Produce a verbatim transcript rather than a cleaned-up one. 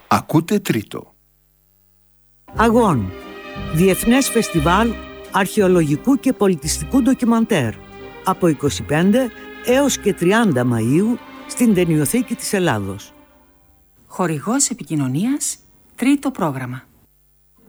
Ακούτε τρίτο. Αγών. Διεθνές Φεστιβάλ Αρχαιολογικού και Πολιτιστικού Ντοκιμαντέρ. Από είκοσι πέντε έως και τριάντα Μαΐου στην Ταινιοθήκη της Ελλάδος. Χορηγός επικοινωνίας, τρίτο πρόγραμμα.